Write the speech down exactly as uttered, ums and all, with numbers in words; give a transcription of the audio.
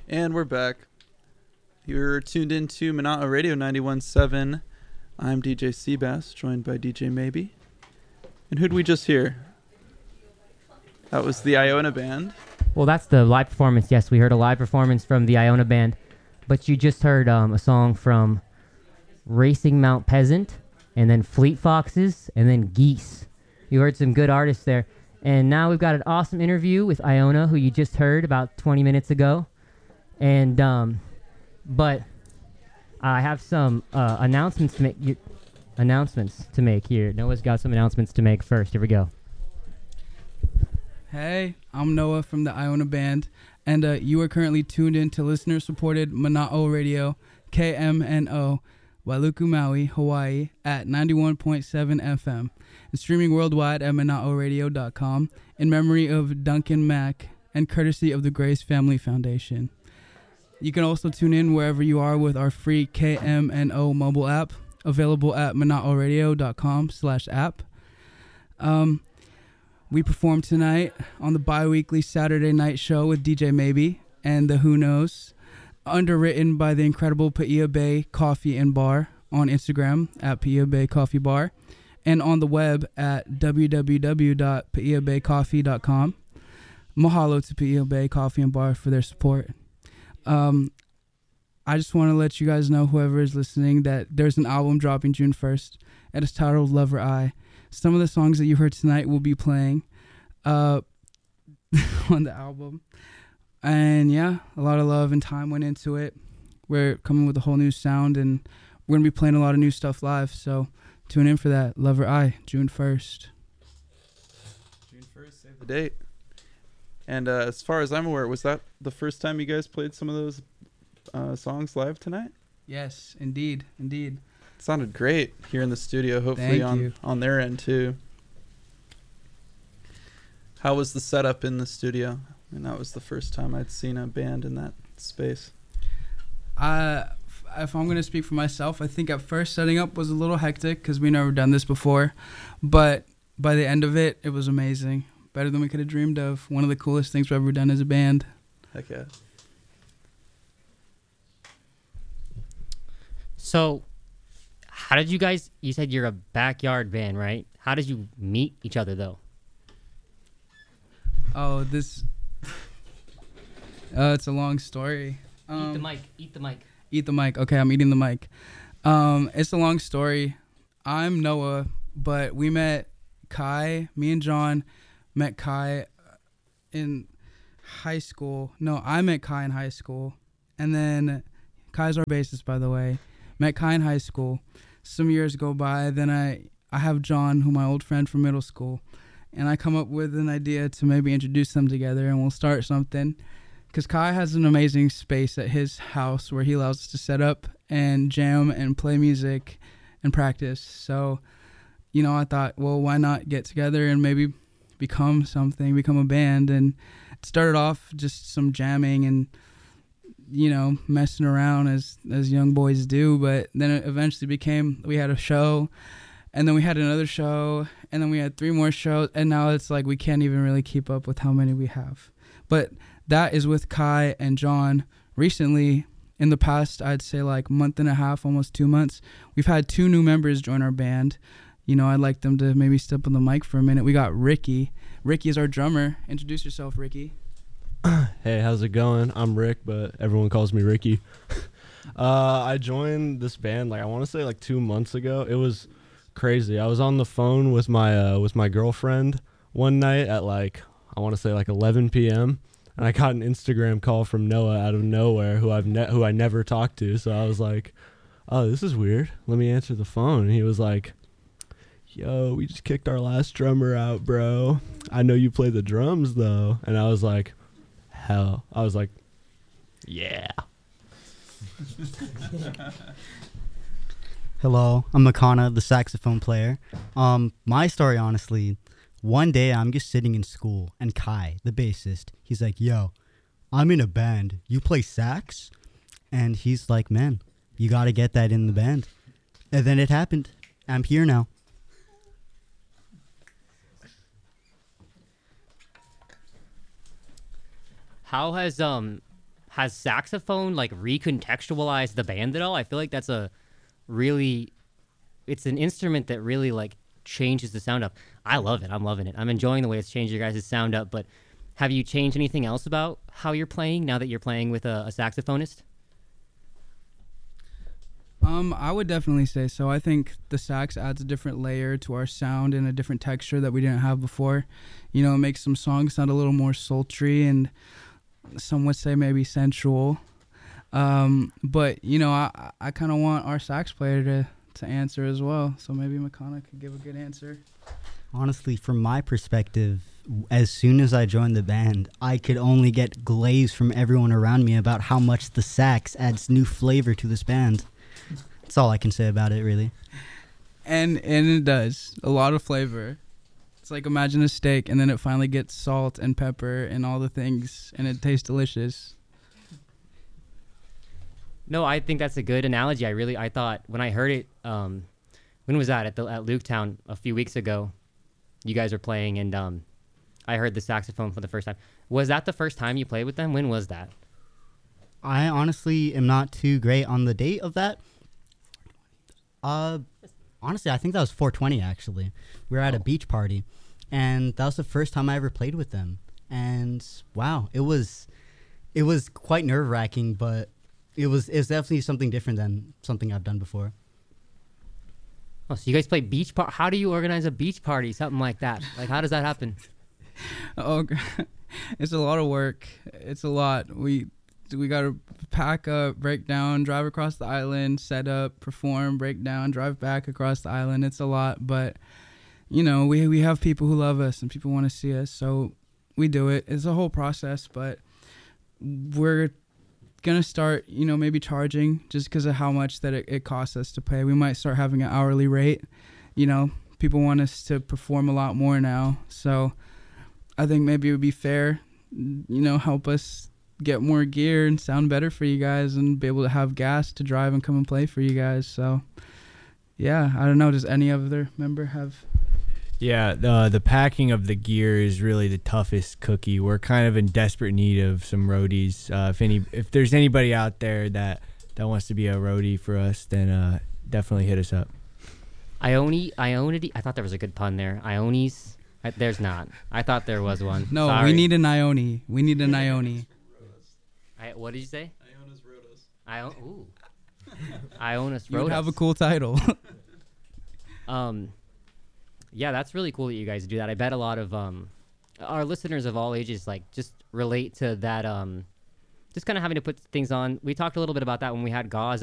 And we're back. You're tuned into Monotone Radio ninety-one point seven. I'm D J Seabass, joined by D J Maybe. And who'd we just hear? That was the Iona Band. Well, that's the live performance. Yes, we heard a live performance from the Iona Band. But you just heard um, a song from Racing Mount Peasant, and then Fleet Foxes, and then Geese. You heard some good artists there. And now we've got an awesome interview with Iona, who you just heard about twenty minutes ago. And, um, but I have some uh, announcements to make. You, announcements to make here. Noah's got some announcements to make first. Here we go. Hey, I'm Noah from the Iona Band, and uh, you are currently tuned in to listener-supported Monotone Radio, K M N O, Wailuku, Maui, Hawaii, at ninety-one point seven F M, and streaming worldwide at monotone radio dot com in memory of Duncan Mack and courtesy of the Grace Family Foundation. You can also tune in wherever you are with our free K M N O mobile app, available at monotone radio dot com slash app. Um, we performed tonight on the bi-weekly Saturday night show with D J Maybe and the Who Knows, underwritten by the incredible Paia Bay Coffee and Bar on Instagram at Paia Bay Coffee Bar, and on the web at w w w dot paia bay coffee dot com. Mahalo to Paia Bay Coffee and Bar for their support. Um, I just want to let you guys know, whoever is listening, that there's an album dropping June first, and it's titled Lover I. Some of the songs that you heard tonight will be playing uh, on the album. And yeah, a lot of love and time went into it. We're coming with a whole new sound, and we're going to be playing a lot of new stuff live. So tune in for that. Lover I, June first. June first, save the date. And uh, as far as I'm aware, was that the first time you guys played some of those uh, songs live tonight? Yes, indeed, indeed. It sounded great here in the studio, hopefully Thank on, you. on their end too. How was the setup in the studio? I mean, that was the first time I'd seen a band in that space. Uh, if I'm going to speak for myself, I think at first setting up was a little hectic because we never done this before. But by the end of it, it was amazing. Better than we could have dreamed of. One of the coolest things we've ever done as a band. Heck yeah. So, how did you guys, you said you're a backyard band, right? How did you meet each other, though? Oh, this... Uh, it's a long story. Um, eat the mic. Eat the mic. Eat the mic. Okay, I'm eating the mic. Um, it's a long story. I'm Noah, but we met Kai, me and John met Kai in high school. No, I met Kai in high school. And then Kai's our bassist, by the way. Met Kai in high school. Some years go by. Then I, I have John, who my old friend from middle school. And I come up with an idea to maybe introduce them together, and we'll start something. Because Kai has an amazing space at his house where he allows us to set up and jam and play music and practice. So, you know, I thought, well, why not get together and maybe become something, become a band. And it started off just some jamming and, you know, messing around as as young boys do. But then it eventually became, we had a show, and then we had another show, and then we had three more shows, and now it's like we can't even really keep up with how many we have. But that is with Kai and John. Recently, in the past, I'd say like month and a half, almost two months, we've had two new members join our band. You know, I'd like them to maybe step on the mic for a minute. We got Ricky. Ricky is our drummer. Introduce yourself, Ricky. Hey, how's it going? I'm Rick, but everyone calls me Ricky. uh, I joined this band, like, I want to say like two months ago. It was crazy. I was on the phone with my uh, with my girlfriend one night at like, I want to say like eleven p.m., and I got an Instagram call from Noah out of nowhere, who I've ne- who I never talked to. So I was like, oh, this is weird. Let me answer the phone. And he was like, yo, we just kicked our last drummer out, bro. I know you play the drums, though. And I was like, hell. I was like, yeah. Hello, I'm Makana, the saxophone player. Um, my story, honestly, one day I'm just sitting in school, and Kai, the bassist, he's like, yo, I'm in a band. You play sax? And he's like, man, you got to get that in the band. And then it happened. I'm here now. How has um has saxophone like recontextualized the band at all? I feel like that's a really, it's an instrument that really like changes the sound up. I love it. I'm loving it. I'm enjoying the way it's changed your guys' sound up. But have you changed anything else about how you're playing now that you're playing with a, a saxophonist? Um, I would definitely say so. I think the sax adds a different layer to our sound and a different texture that we didn't have before. You know, it makes some songs sound a little more sultry and some would say maybe sensual. Um, but, you know, I, I kind of want our sax player to, to answer as well. So maybe Makana could give a good answer. Honestly, from my perspective, as soon as I joined the band, I could only get glaze from everyone around me about how much the sax adds new flavor to this band. That's all I can say about it, really. And and it does. A lot of flavor. It's like imagine a steak and then it finally gets salt and pepper and all the things and it tastes delicious. No, I think that's a good analogy. I really, I thought when I heard it, um, when was that? At the at Luketown a few weeks ago, you guys were playing and um, I heard the saxophone for the first time. Was that the first time you played with them? When was that? I honestly am not too great on the date of that. Uh, honestly, I think that was four twenty, actually. We were at Oh. a beach party, and that was the first time I ever played with them. And, wow, it was it was quite nerve-wracking, but it was, it was definitely something different than something I've done before. Oh, so you guys play beach par- How do you organize a beach party? Something like that. Like, how does that happen? Oh, it's a lot of work. It's a lot. We we got to pack up, break down, drive across the island, set up, perform, break down, drive back across the island. It's a lot, but you know, we we have people who love us and people want to see us, so we do it. It's a whole process, but we're gonna start, you know, maybe charging just because of how much that it, it costs us to pay. We might start having an hourly rate. You know, people want us to perform a lot more now, so I think maybe it would be fair, you know, help us get more gear and sound better for you guys and be able to have gas to drive and come and play for you guys. So, yeah, I don't know. Does any other member have? Yeah, the the packing of the gear is really the toughest cookie. We're kind of in desperate need of some roadies. Uh, if any, if there's anybody out there that, that wants to be a roadie for us, then uh, definitely hit us up. Ione, Ionity. I thought there was a good pun there. Ionies. I, there's not. I thought there was one. No, Sorry. we need an Ione. We need an Ione. I, what did you say? Iona's Rotos. Ion. Ooh. Ionis You would have a Rotos. cool title. Um, yeah, that's really cool that you guys do that. I bet a lot of um, our listeners of all ages like just relate to that. Um, just kind of having to put things on. We talked a little bit about that when we had Gauze